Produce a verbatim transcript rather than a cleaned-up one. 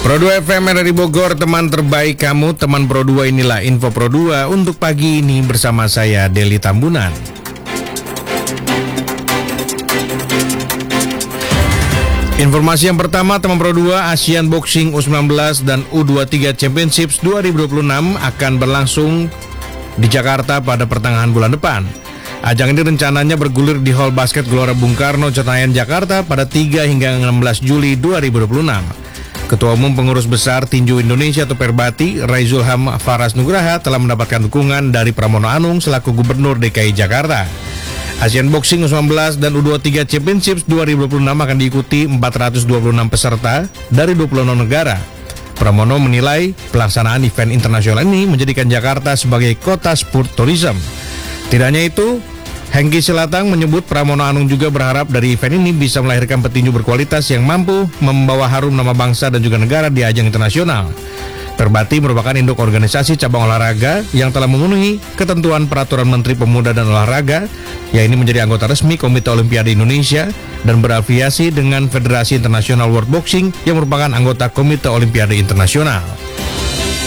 Pro dua F M dari Bogor, teman terbaik kamu, teman Pro dua, inilah info Pro dua untuk pagi ini bersama saya Deli Tambunan. Informasi yang pertama, teman Pro dua, Asian Boxing U sembilan belas dan U dua puluh tiga Championships dua ribu dua puluh enam akan berlangsung di Jakarta pada pertengahan bulan depan. Ajang ini rencananya bergulir di Hall Basket Gelora Bung Karno, Senayan, Jakarta pada tiga hingga enam belas Juli dua ribu dua puluh enam. Ketua Umum Pengurus Besar Tinju Indonesia atau Perbati, Raizul Ham Faras Nugraha, telah mendapatkan dukungan dari Pramono Anung selaku Gubernur D K I Jakarta. Asian Boxing U sembilan belas dan U dua puluh tiga Championships dua ribu dua puluh enam akan diikuti empat ratus dua puluh enam peserta dari dua puluh enam negara. Pramono menilai pelaksanaan event internasional ini menjadikan Jakarta sebagai kota sport tourism. Tidak hanya itu, Hengki Selatang menyebut Pramono Anung juga berharap dari event ini bisa melahirkan petinju berkualitas yang mampu membawa harum nama bangsa dan juga negara di ajang internasional. Perbati merupakan induk organisasi cabang olahraga yang telah memenuhi ketentuan Peraturan Menteri Pemuda dan Olahraga, yang ini menjadi anggota resmi Komite Olimpiade Indonesia dan berafiliasi dengan Federasi Internasional World Boxing yang merupakan anggota Komite Olimpiade Internasional.